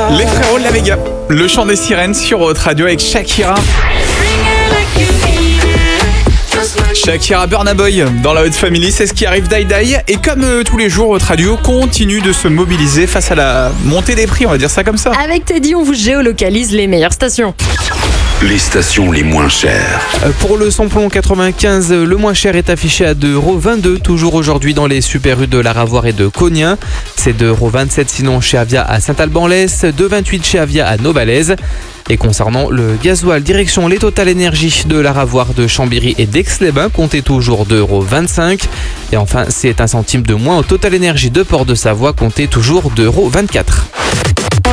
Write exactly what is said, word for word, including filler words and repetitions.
Les frérots de la Vega, le chant des sirènes sur Haute Radio avec Shakira. Shakira, Burna Boy dans la Haute Family, c'est ce qui arrive d'Aïdaï. Et comme euh, tous les jours, Haute Radio continue de se mobiliser face à la montée des prix, on va dire ça comme ça. Avec Teddy, on vous géolocalise les meilleures stations. Les stations les moins chères. Pour le samplon quatre-vingt-quinze, le moins cher est affiché à deux euros vingt-deux, toujours aujourd'hui dans les Super U de la Ravoire et de Cognin. C'est deux euros vingt-sept sinon chez Avia à Saint-Alban-Lès, deux euros vingt-huit chez Avia à Novalaise. Et concernant le gasoil, direction les Total Énergie de la Ravoire, de Chambéry et d'Aix-les-Bains, comptez toujours deux euros vingt-cinq. Et enfin, c'est un centime de moins au Total Énergie de Port de Savoie, comptez toujours deux euros vingt-quatre.